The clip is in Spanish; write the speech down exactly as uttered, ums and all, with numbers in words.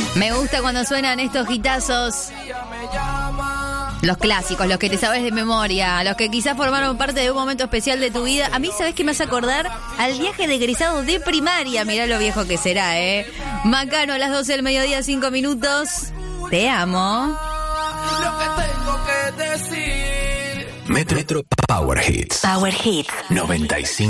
Me gusta cuando suenan estos hitazos. Los clásicos, los que te sabes de memoria, los que quizás formaron parte de un momento especial de tu vida. A mí, ¿sabés qué me hace acordar? Al viaje de egresado de primaria. Mirá lo viejo que será, ¿eh? Macano, a las doce del mediodía, cinco minutos. Te amo. Lo que tengo que decir. Metro Power Hits. Power Hits noventa y cinco.